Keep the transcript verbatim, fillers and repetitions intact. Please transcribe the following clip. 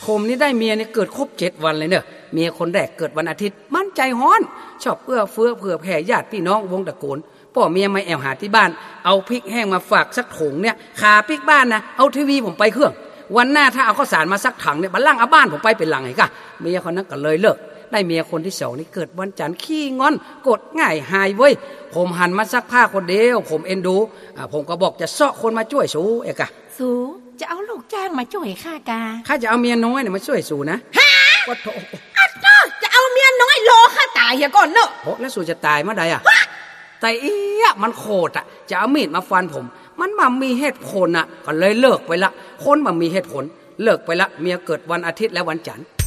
ผมนี่ได้เมียนี่เกิดครบเจ็ดวันเลยเนอะเมียคนแรกเกิดวันอาทิตย์มั่นใจฮ้อนชอบเอื้อเฟื้อเผื่อแผ่ญาติพี่น้องวงตระกูลพ่อเมียไม่แอวหาที่บ้านเอาพริกแห้งมาฝากสักถุงเนี่ยขาพริกบ้านนะเอาทีวีผมไปเครื่องวันหน้าถ้าเอาข้าวสารมาสักถังเนี่ยบัลลังก์เอาบ้านผมไปเป็นหลังไงกะเมียคนนั้นก็เลยเลิกได้เมียคนที่สองนี่เกิดวันจันทร์ขี้งอนกดง่ายหายเว้ยผมหันมาซักผ้าคนเดียวผมเอ็นดูอ่าผมก็บอกจะเซาะคนมาช่วยสูเอกะสูจะเอาลูกจ้างมาช่วยข้ากาข้าจะเอาเมียน้อยเนี่ยมาช่วยสูนะฮะว่าโถอัดเนอะจะเอาเมียน้อยรอข้าตายเฮียก่อนเนอะโอ้แล้วสูจะตายเมื่อใดอ่ะแต่เอี้ยมันโคตรอ่ะจะเอามีดมาฟันผมมันมามีเหตุผลอ่ะก็เลยเลิกไปละคนมามีเหตุผลเลิกไปละเมียเกิดวันอาทิตย์และวันจันทร์